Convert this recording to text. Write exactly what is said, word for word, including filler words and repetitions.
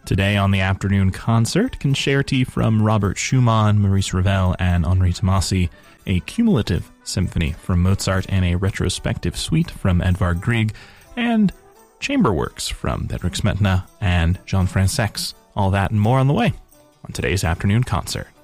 Today on the afternoon concert, concerti from Robert Schumann, Maurice Ravel, and Henri Tomasi, a cumulative symphony from Mozart, and a retrospective suite from Edvard Grieg, and chamber works from Bedřich Smetana and Jean Fransex. All that and more on the way on today's afternoon concert.